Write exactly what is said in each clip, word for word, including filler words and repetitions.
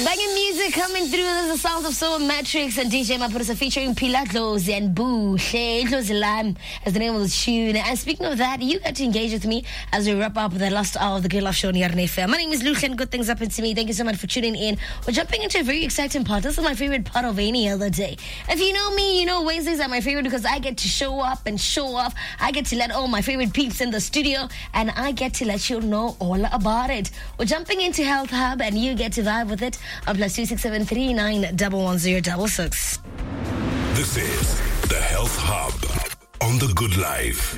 Banging music coming through. There's the sounds of Soul Matrix and D J Mapusa featuring Pila Dlozi and Boo Shay Dlozi Lam as the name of the tune. And speaking of that, you got to engage with me as we wrap up the last hour of the Good Love Show on Yarn F M. My name is Lucian. Good things happen to me. Thank you so much for tuning in. We're jumping into a very exciting part. This is my favorite part of any other day. If you know me, you know Wednesdays are my favorite because I get to show up and show off. I get to let all my favorite peeps in the studio and I get to let you know all about it. We're jumping into Health Hub and you get to vibe with it on plus two six seven three nine one one zero six six. This is the Health Hub on The Good Life.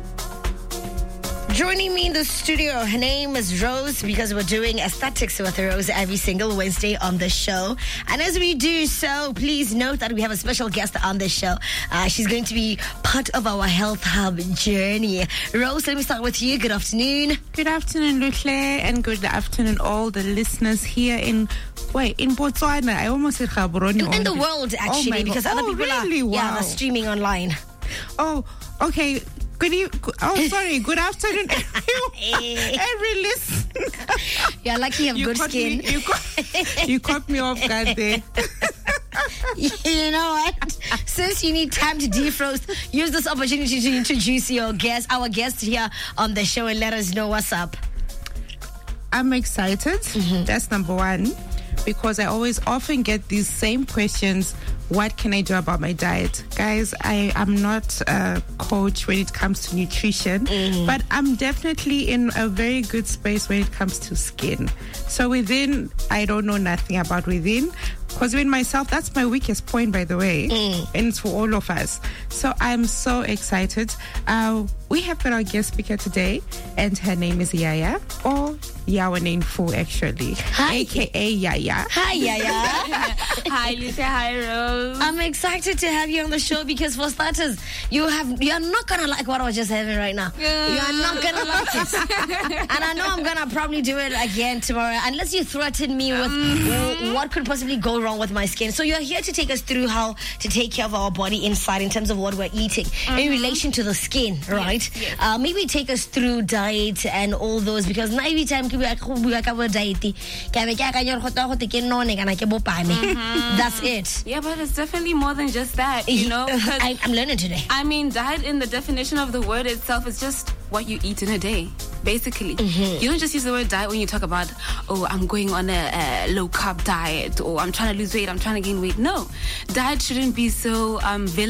Joining me in the studio, her name is Rose because we're doing aesthetics with Rose every single Wednesday on the show. And as we do so, please note that we have a special guest on the show. Uh, she's going to be part of our Health Hub journey. Rose, let me start with you. Good afternoon. Good afternoon, Lutle, and good afternoon, all the listeners here in wait in Botswana. I almost said Gaborone. In, in the world, actually, oh because God. other oh, people really? are wow. yeah, they're streaming online. Oh, okay. Good evening. Oh, sorry. Good afternoon, every, every listener. You're lucky you have you good caught skin. Me, you, caught, you caught me off guard there. You know what? Since you need time to defrost, use this opportunity to introduce your guest, our guest here on the show, and let us know what's up. I'm excited. Mm-hmm. That's number one. Because I always often get these same questions. What can I do about my diet? Guys, I am not a coach when it comes to nutrition, mm. but I'm definitely in a very good space when it comes to skin. So within, I don't know nothing about within. Because within myself, that's my weakest point, by the way. Mm. And it's for all of us. So I'm so excited. Uh, we have got our guest speaker today, and her name is Yaya, or Yawa in full, actually. Hi. A K A Yaya. Hi, Yaya. Hi, Lisa. Hi, Rose. I'm excited to have you on the show because, for starters, you have you're not gonna like what I was just having right now. Yeah. You are not gonna like it, and I know I'm gonna probably do it again tomorrow, unless you threaten me with mm-hmm. what could possibly go wrong with my skin. So you're here to take us through how to take care of our body inside in terms of what we're eating mm-hmm. in relation to the skin, right? Yes, yes. Uh, maybe take us through diet and all those because now every time we are cover diet, mm-hmm. that's it. Yeah, but it's definitely more than just that, you know. I, I'm learning today. I mean, diet in the definition of the word itself is just what you eat in a day. Basically, mm-hmm. you don't just use the word diet when you talk about, oh, I'm going on a, a low carb diet, or I'm trying to lose weight, I'm trying to gain weight. No, diet shouldn't be so um